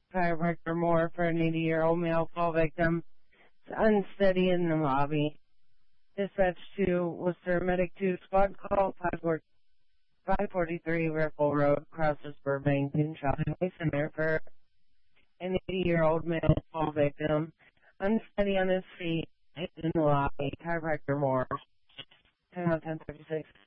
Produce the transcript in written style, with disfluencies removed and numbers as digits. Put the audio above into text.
Chiropractor Moore for an 80-year-old male fall victim. It's unsteady in the lobby. Dispatch to Worcester Medic 2 squad call 543 Ripple Road, crosses Burbank and Shopping Center for an 80-year-old male fall victim. Unsteady on his feet in the lobby. Chiropractor Moore. 10:36.